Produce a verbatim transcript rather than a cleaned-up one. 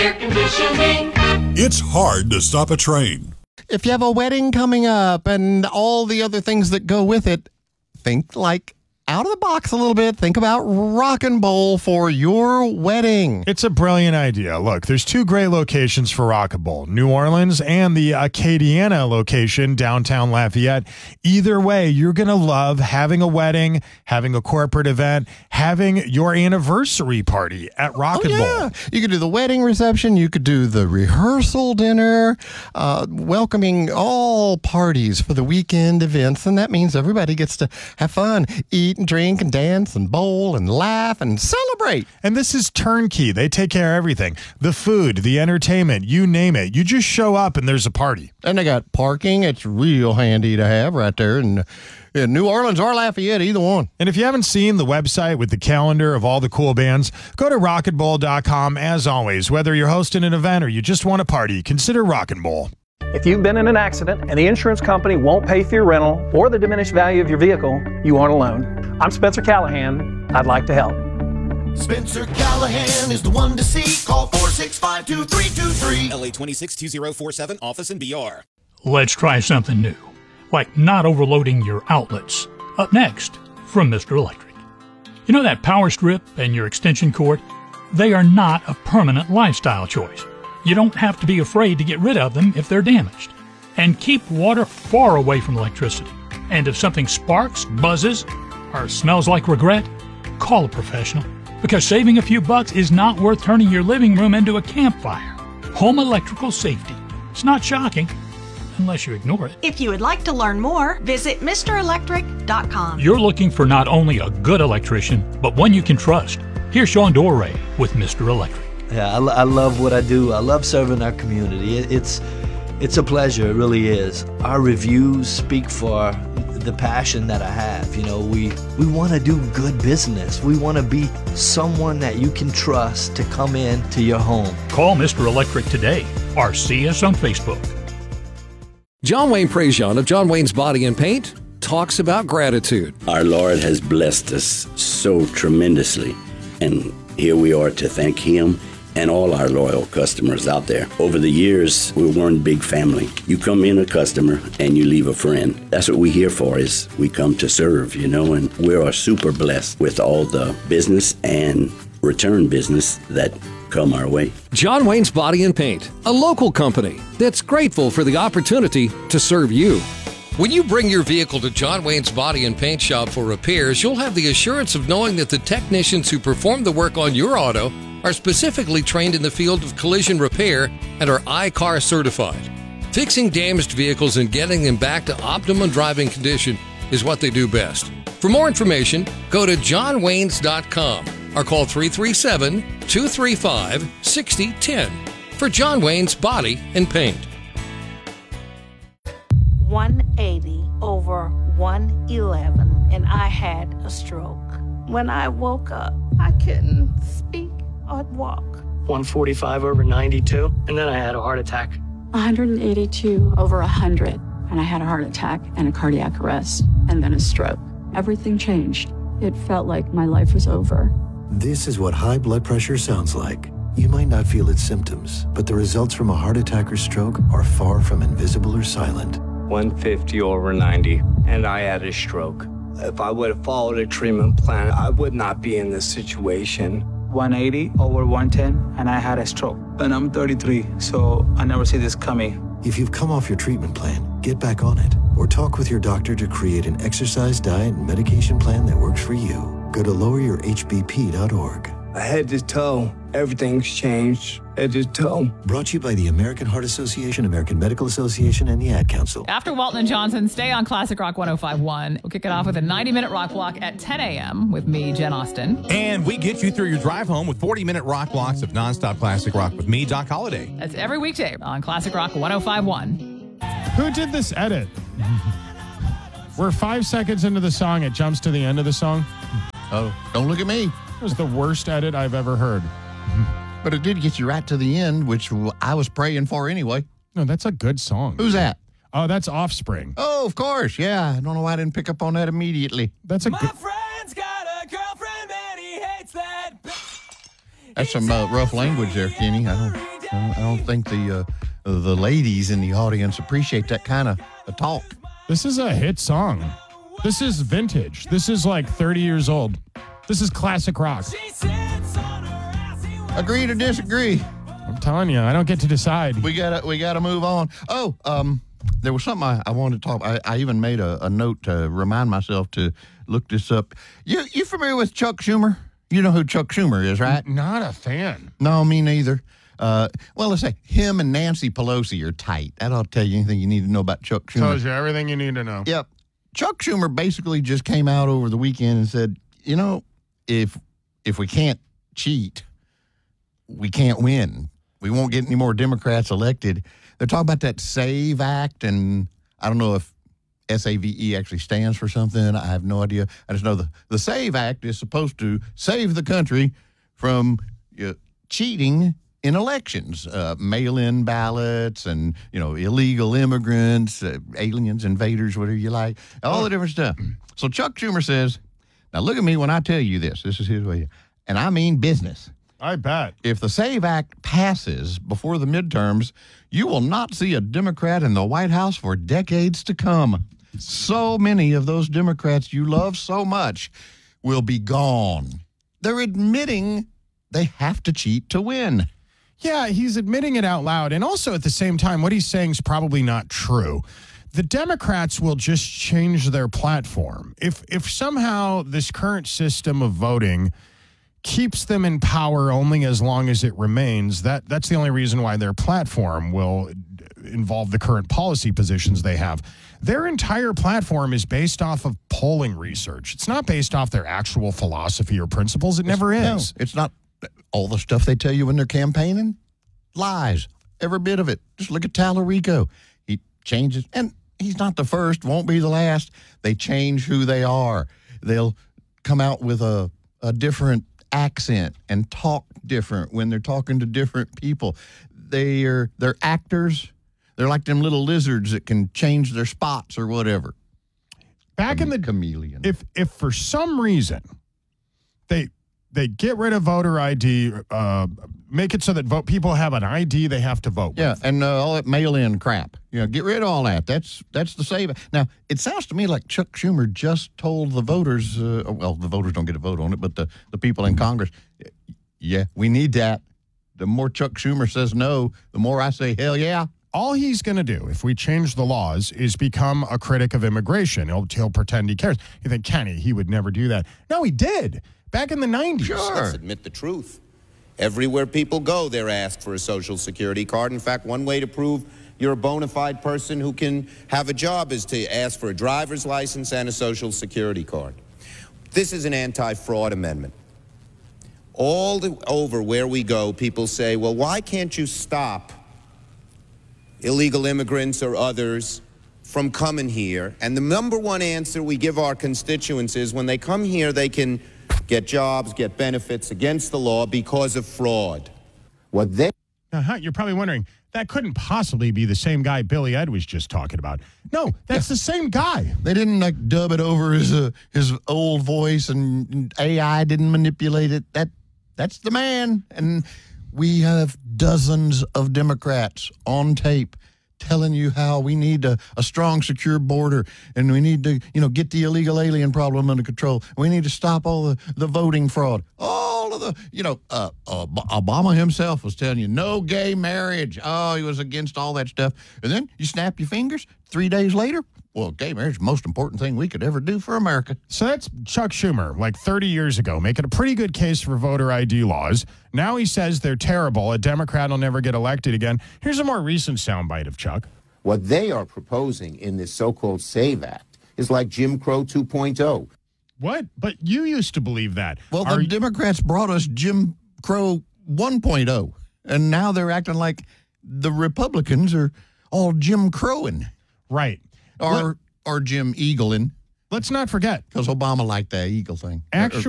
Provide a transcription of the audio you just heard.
Air conditioning. It's hard to stop a train. If you have a wedding coming up and all the other things that go with it, think like out of the box a little bit. Think about Rock and Bowl for your wedding. It's a brilliant idea. Look, there's two great locations for Rock and Bowl, New Orleans and the Acadiana location, downtown Lafayette. Either way, you're going to love having a wedding, having a corporate event, having your anniversary party at Rock Oh, and yeah. Bowl. You could do the wedding reception. You could do the rehearsal dinner, uh, welcoming all parties for the weekend events. And that means everybody gets to have fun, eat and drink and dance and bowl and laugh and celebrate. And this is turnkey. They take care of everything. The food, the entertainment, you name it. You just show up and there's a party. And they got parking. It's real handy to have right there in, in New Orleans or Lafayette, either one. And if you haven't seen the website with the calendar of all the cool bands, go to rock and bowl dot com. As always, whether you're hosting an event or you just want a party, consider Rock and Bowl. If you've been in an accident and the insurance company won't pay for your rental or the diminished value of your vehicle, you aren't alone. I'm Spencer Callahan. I'd like to help. Spencer Callahan is the one to see. Call four six five, two three two three. L A twenty-six two zero four seven, office in B R. Let's try something new, like not overloading your outlets. Up next, from Mister Electric. You know that power strip and your extension cord? They are not a permanent lifestyle choice. You don't have to be afraid to get rid of them if they're damaged. And keep water far away from electricity. And if something sparks, buzzes, or smells like regret, call a professional. Because saving a few bucks is not worth turning your living room into a campfire. Home electrical safety. It's not shocking, unless you ignore it. If you would like to learn more, visit Mister Electric dot com. You're looking for not only a good electrician, but one you can trust. Here's Sean Dorey with Mister Electric. Yeah, I, I love what I do. I love serving our community. It, it's it's a pleasure. It really is. Our reviews speak for the passion that I have. You know, we we want to do good business. We want to be someone that you can trust to come in to your home. Call Mister Electric today or see us on Facebook. John Wayne Prejean of John Wayne's Body and Paint talks about gratitude. Our Lord has blessed us so tremendously, and here we are to thank Him and all our loyal customers out there. Over the years, we're one big family. You come in a customer and you leave a friend. That's what we're here for, is we come to serve, you know, and we are super blessed with all the business and return business that come our way. John Wayne's Body and Paint, a local company that's grateful for the opportunity to serve you. When you bring your vehicle to John Wayne's Body and Paint Shop for repairs, you'll have the assurance of knowing that the technicians who perform the work on your auto are specifically trained in the field of collision repair and are I C A R certified. Fixing damaged vehicles and getting them back to optimum driving condition is what they do best. For more information, go to john waynes dot com or call three three seven, two three five, six zero one zero for John Wayne's Body and Paint. one eighty over one eleven, and I had a stroke. When I woke up, I couldn't speak or walk. one forty-five over ninety-two, and then I had a heart attack. one eighty-two over one hundred, and I had a heart attack and a cardiac arrest, and then a stroke. Everything changed. It felt like my life was over. This is what high blood pressure sounds like. You might not feel its symptoms, but the results from a heart attack or stroke are far from invisible or silent. one fifty over ninety, and I had a stroke. If I would have followed a treatment plan, I would not be in this situation. one eighty over one ten, and I had a stroke. And I'm thirty-three, so I never see this coming. If you've come off your treatment plan, get back on it, or talk with your doctor to create an exercise, diet, and medication plan that works for you. Go to lower your h b p dot org. Head to toe, everything's changed. Head to toe. Brought to you by the American Heart Association, American Medical Association, and the Ad Council. After Walton and Johnson, stay on Classic Rock one oh five point one. We'll kick it off with a ninety-minute rock block at ten a.m. with me, Jen Austen. And we get you through your drive home with forty-minute rock blocks of nonstop classic rock with me, Doc Holliday. That's every weekday on Classic Rock one oh five point one. Who did this edit? We're five seconds into the song. It jumps to the end of the song. Oh, don't look at me. It was the worst edit I've ever heard. But it did get you right to the end, which I was praying for anyway. No, that's a good song. Who's that? Oh, that's Offspring. Oh, of course. Yeah. I don't know why I didn't pick up on that immediately. That's a My good... friend's got a girlfriend and he hates that. That's some uh, rough language there, Kenny. I don't... I don't, I don't think the uh, the ladies in the audience appreciate that kind of a talk. This is a hit song. This is vintage. This is like thirty years old. This is classic rock. Agree to disagree. I'm telling you, I don't get to decide. We gotta we gotta move on. Oh, um, there was something I, I wanted to talk. I, I even made a, a note to remind myself to look this up. You you familiar with Chuck Schumer? You know who Chuck Schumer is, right? Not a fan. No, me neither. Uh, well, let's say him and Nancy Pelosi are tight. That ought to tell you anything you need to know about Chuck Schumer. Tells you everything you need to know. Yep. Chuck Schumer basically just came out over the weekend and said, you know, if if we can't cheat, we can't win. We won't get any more Democrats elected. They're talking about that SAVE Act, and I don't know if S A V E actually stands for something. I have no idea. I just know the, the SAVE Act is supposed to save the country from uh, cheating in elections, uh, mail-in ballots and, you know, illegal immigrants, uh, aliens, invaders, whatever you like, all the different stuff. So Chuck Schumer says, now look at me when I tell you this. This is his way. And I mean business. I bet. If the SAVE Act passes before the midterms, you will not see a Democrat in the White House for decades to come. So many of those Democrats you love so much will be gone. They're admitting they have to cheat to win. Yeah, he's admitting it out loud. And also at the same time, what he's saying is probably not true. The Democrats will just change their platform. If if somehow this current system of voting keeps them in power only as long as it remains, that that's the only reason why their platform will involve the current policy positions they have. Their entire platform is based off of polling research. It's not based off their actual philosophy or principles. It never is. No, it's not. All the stuff they tell you when they're campaigning, lies. Every bit of it. Just look at Tallarico. He changes, and he's not the first, won't be the last. They change who they are. They'll come out with a, a different accent and talk different when they're talking to different people. They are, they're actors. They're like them little lizards that can change their spots or whatever. Back Chame- in the chameleon. If if for some reason they they get rid of voter I D, uh, make it so that vote people have an I D they have to vote Yeah, with. and uh, all that mail-in crap. You know, get rid of all that. That's that's the save. Now, it sounds to me like Chuck Schumer just told the voters, uh, well, the voters don't get a vote on it, but the, the people in Congress, yeah, we need that. The more Chuck Schumer says no, the more I say, hell yeah. All he's going to do, if we change the laws, is become a critic of immigration. He'll, he'll pretend he cares. You think, Kenny, he would never do that. No, he did. Back in the nineties. Let's admit the truth. Everywhere people go, they're asked for a Social Security card. In fact, one way to prove you're a bona fide person who can have a job is to ask for a driver's license and a Social Security card. This is an anti-fraud amendment. All the, over where we go, people say, well, why can't you stop illegal immigrants or others from coming here? And the number one answer we give our constituents is when they come here, they can get jobs, get benefits against the law because of fraud. What they... Uh-huh. You're probably wondering, that couldn't possibly be the same guy Billy Ed was just talking about. No, that's yeah. the same guy. They didn't like dub it over his uh, his old voice, and A I didn't manipulate it. That That's the man. And we have dozens of Democrats on tape telling you how we need a, a strong, secure border, and we need to, you know, get the illegal alien problem under control. We need to stop all the, the voting fraud. All of the, you know, uh, uh, Obama himself was telling you, no gay marriage. Oh, he was against all that stuff. And then you snap your fingers, three days later, well, gay marriage is the most important thing we could ever do for America. So that's Chuck Schumer, like thirty years ago, making a pretty good case for voter I D laws. Now he says they're terrible. A Democrat will never get elected again. Here's a more recent soundbite of Chuck. What they are proposing in this so-called SAVE Act is like Jim Crow two point oh. What? But you used to believe that. Well, Are the you- Democrats brought us Jim Crow one point oh, and now they're acting like the Republicans are all Jim Crowing. Right. Or, or Jim Eagling. Let's not forget. Because Obama liked that eagle thing. Actually,